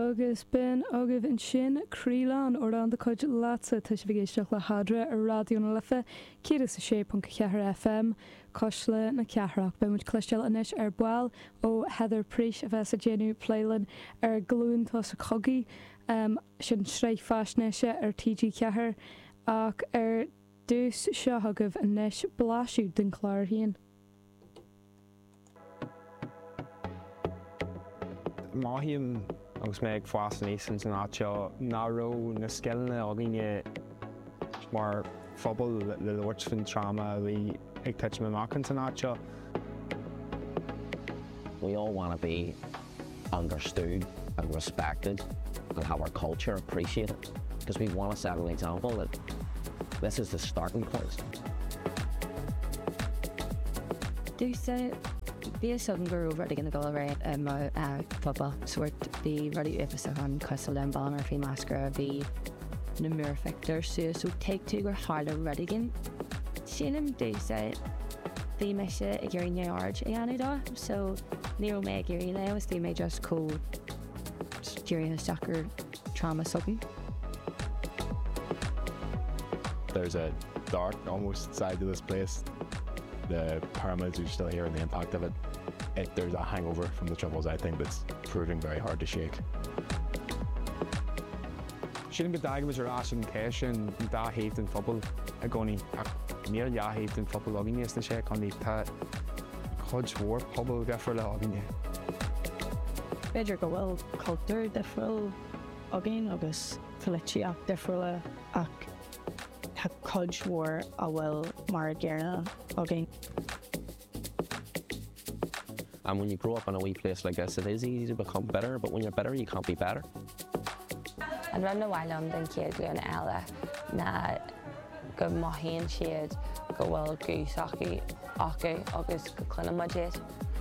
agus ben agah in sin Crílan ó an de chuid lása tá sé bhgéisteach le hadra ar radioúna lefa cé is sé .4 FM cosle na cearach be muid cléisteil inis ar buil ó Heather Príis a bheits a déanú pléilen ar glúntá sa cogaí sin sreich fásneise ar TG ceathar ach ar dús seo agah inis bláisiú den chláir híon. Máthíim agus méid fásan ésan san áiteo náró na sceilne a gine mar phobal le dúirt fin trauma a bhí ag tuit me machan san áiteo. We all want to be understood and respected and have our culture appreciated because we want to set an example that this is the starting point. Bí sogan gur over gin go ré faba suirt bí rudí ifas a an costal le ban ar fé máscara bhí na murfector so take tú gur hála rudigin. Sinnim dúsa bhí me se i ggéirí neard a anúdá, so níor mé géirí le was bhí mé just có during a soccer trauma sogan. There's a dark almost side to this place. The pyramids are still here and the impact of it. There's a hangover from the troubles, I think, that's proving very hard to shake. Sin go daigh ar as an céis sin dá héit an phobal a gcónaí níor leahéit an phobal agin níos na sé chunaí tá chuid mhór phobal gafar le agin. Beidir go bhfuil cultúr defriúil agin agus filitiach defriúile ach tá chuid mhór a bhfuil mar ggéarna agin. And when you grow up in a wee place like this, it is easy to become better, but when you're better, you can't be better. An ran na bhhailm den céad glúna eile na go maithíonn siad go bhfuil gúsáchaí acu agus go cluna muidéad.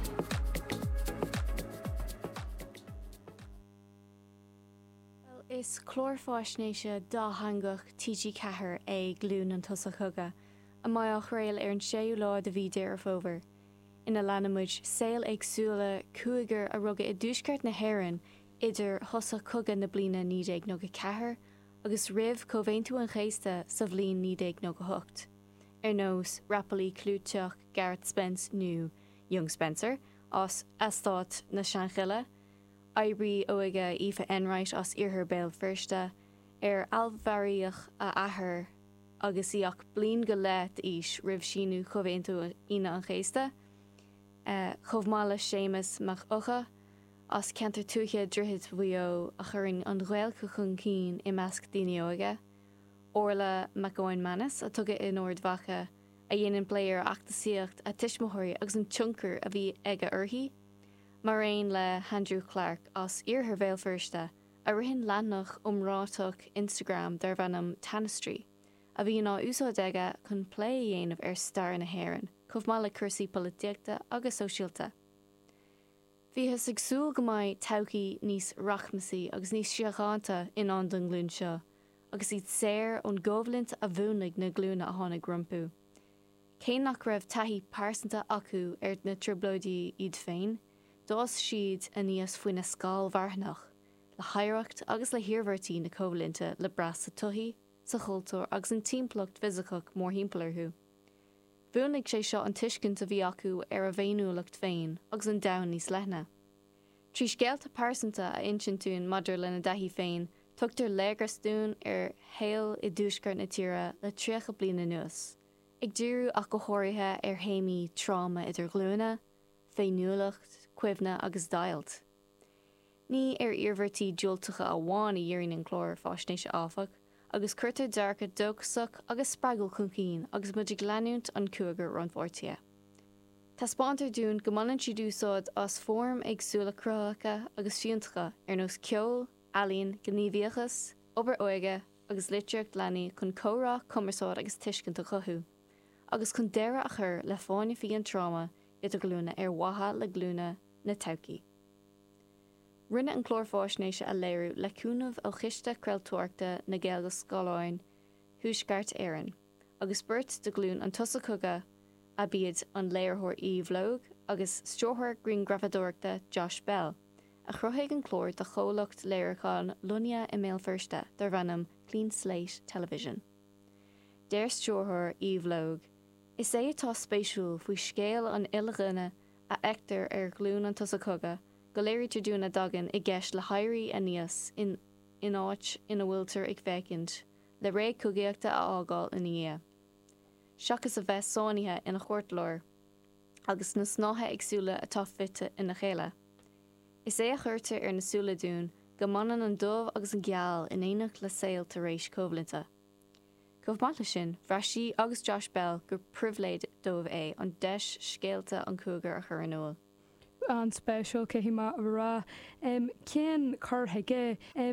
Is chlórfáisnéise dá hangach TG cethir é glún an tusa chuga, a maiach réil ar an séú lá de bhí déir fóver. Ina leanamid saoil agsúla cuaigear a rugga I dúsceart na hÉireann idir thosa chuga na bliana 1994 agus ribh comhhéintú an chéasta sa bhliain 1998. Ar nós rapalaí clúteach Gareth Spence nó Young Spencer as astát na seanchaile, Ibree óige Aoife Enright as iarthar béal firsta ar almhaíoch a athair agus íoch blian go le is ribh sinú comhhéintú ina an chéasta, chomhmála Séamus Mac Ucha as ceantar túthe drithid bhuio a churann an ghilcha chun cín I measc daoine óige, Orla McGowan Manis a tugad in Ordvacha a dhéanann pléir achtasíocht a tuismothirí agus an tionchar a bhí ag a uirthi, mar réon le Andrew Clark as iarthar béal firsta a rihin leannach rátach Instagram dar bhanam Tanistry a bhí ná úsáid aige chun plé dhéanamh ar star na hÉireann, chomhmála cursaí políteachta agus sosialta. Bhíthas ag súil go mbeidh todhchaí níos rachmasaí agus níos siogánta in an don glún seo, agus iad séir ón gobhlint a bhúnlaigh na glúna a tháinig grumpú. Cé nach raibh taithí pásanta acu ar na triblóidí iad féin, dós siad a níos faoin na scáil bharthnach, le haireacht agus le hiarmhartaí na comhlinte le bras sa tuí, sa chultúr agus an timpplacht fhisicach mór himpelarthú. Bhuaigh sé seo an tuiscint a bhí acu ar a bhéanúlacht féin agus an domhan níos leithne. Trí scéalta pásanta a intin tún madidir lena daithí féin, tugtar léargasún ar héal I dúsceart na tíre le tríocha bliana nuas. Ag dúrú ach go háirithe ar héimí trauma idir glúna, féinúlacht, cuimhne agus dailt. Ní ar iarmhartaí diúltacha a bháin I dhéireann an chlór fáisnéise áfach, agus cuirtar dearcha dóchasach agus spreagal chun cín agus muidig leanúnt an cuagar ron fórtia. Tá spántar dún go mailann siad úsáid as form agsúla cruacha agus fiúntacha ar nós ceol, alíonn, gníomhíochas, obair óige agus litreacht leanaí chun córá cumarsáid agus tuiscint a chothú, agus chun deireadh a chur le fáinne faoi an trauma idir glúna ar watha le glúna na todhchaí. Rinne an chlórfáisnéise a léirú le cúnamh ó chiste creilteoirta na Gaeilge Scáileáin thuaisceart éireann, agus beirt de glún an tusa chuga a bíad an léirthóir Eve Logue agus stróthar Green Grafadóireachta Josh Bell a chruthigh an clór de cholacht léiricáin Lunia I Mail Firste dar bhanam Clean Slate Television. Déir stúrthir Eve Logue. Is é atá spéisiúil faoi scéal an ilghine a ectar glún an tusa coga, go léirítear dúna dagan I gceist le hairí a níos in áit ina bhfuiltar ag fécinint, le ré cogaíochta a ágáil in ia. Seachas a bheith sónithe ina chuirtlóir, agus na snáthe agsúla atá fitte ina chéile. Is é a chuirte na súla dún go manan an dómh agus an geal in éanacht le saoil tar éis cóbhlanta. Go mata sin, bhreisí agus Josh Bell gur privléid dómh é an deis scéalta an cúgar a chur an uail. An spéisiúil cé hí má rá cén chuthaige